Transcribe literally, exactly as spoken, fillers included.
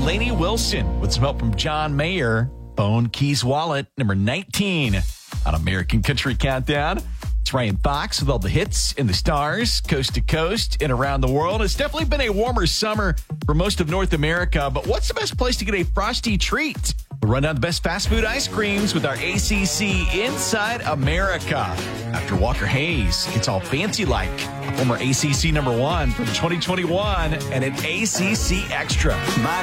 Lainey Wilson with some help from John Mayer. Bone Keys Wallet, number nineteen on American Country Countdown. It's Ryan Fox with all the hits and the stars, coast to coast and around the world. It's definitely been a warmer summer for most of North America, but what's the best place to get a frosty treat? We'll run down the best fast food ice creams with our A C C Inside America. After Walker Hayes gets all fancy-like, former A C C number one from twenty twenty-one and an A C C Extra. My